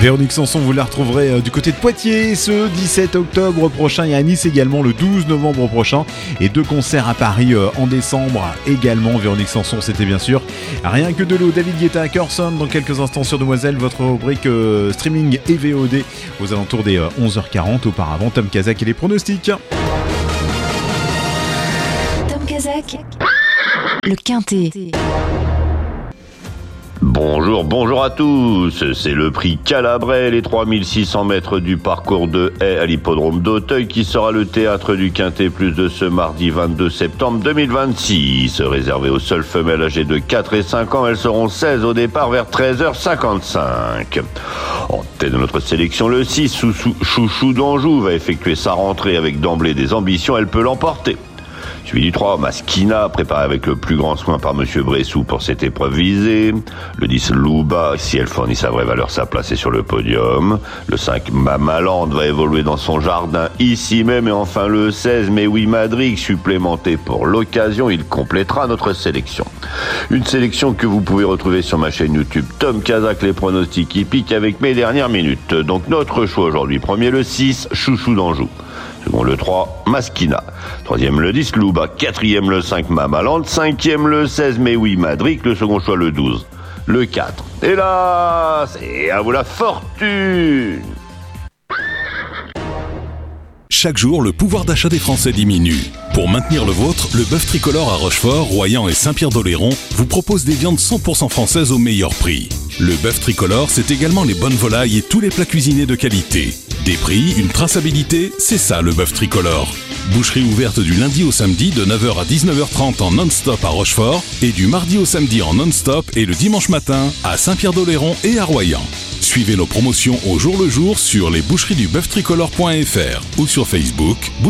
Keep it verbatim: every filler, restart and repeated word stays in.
Véronique Sanson, vous la retrouverez euh, du côté de Poitiers ce dix-sept octobre prochain et à Nice également le douze novembre prochain. Et deux concerts à Paris euh, en décembre également. Véronique Sanson, c'était bien sûr Rien que de l'eau. David Guetta, Curson, dans quelques instants sur Demoiselle, votre rubrique euh, streaming et V O D aux alentours des euh, onze heures quarante. Auparavant, Tom Kazak et les pronostics. Tom Kazak, le Quintet. Bonjour, bonjour à tous. C'est le prix Calabrais, les trois mille six cents mètres du parcours de Haye à l'hippodrome d'Auteuil qui sera le théâtre du Quintet Plus de ce mardi vingt-deux septembre deux mille vingt-six. Réservé aux seules femelles âgées de quatre et cinq ans, elles seront seize au départ vers treize heures cinquante-cinq. En tête de notre sélection, le six, Chouchou d'Anjou, va effectuer sa rentrée avec d'emblée des ambitions, elle peut l'emporter. Suivi du trois, Maskina, préparé avec le plus grand soin par Monsieur Bressou pour cette épreuve visée. Le dix, Louba, si elle fournit sa vraie valeur, sa place est sur le podium. Le cinq, Mamaland, va évoluer dans son jardin ici même. Et enfin le seize, Mais oui Madrid, supplémenté pour l'occasion, il complétera notre sélection. Une sélection que vous pouvez retrouver sur ma chaîne YouTube Tom Kazak, les pronostics hippiques avec mes dernières minutes. Donc notre choix aujourd'hui, premier le six, Chouchou d'Anjou. Second le trois, Maskina. Troisième le dix, Louba. Quatrième le cinq, Mamaland. Cinquième le seize, Mais oui Madrid. Le second choix le douze, le quatre. Et là, c'est à vous la fortune. Chaque jour, le pouvoir d'achat des Français diminue. Pour maintenir le vôtre, le bœuf tricolore à Rochefort, Royan et Saint-Pierre-d'Oléron vous propose des viandes cent pour cent françaises au meilleur prix. Le bœuf tricolore, c'est également les bonnes volailles et tous les plats cuisinés de qualité. Des prix, une traçabilité, c'est ça le bœuf tricolore. Boucherie ouverte du lundi au samedi de neuf heures à dix-neuf heures trente en non-stop à Rochefort et du mardi au samedi en non-stop et le dimanche matin à Saint-Pierre-d'Oléron et à Royan. Suivez nos promotions au jour le jour sur lesboucheries du bœuf tricolore point f r ou sur Facebook.